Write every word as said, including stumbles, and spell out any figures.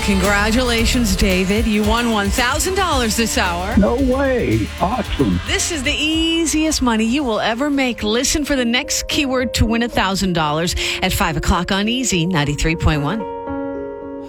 Congratulations, David. You won one thousand dollars this hour. No way. Awesome. This is the easiest money you will ever make. Listen for the next keyword to win one thousand dollars at five o'clock on Easy ninety-three point one.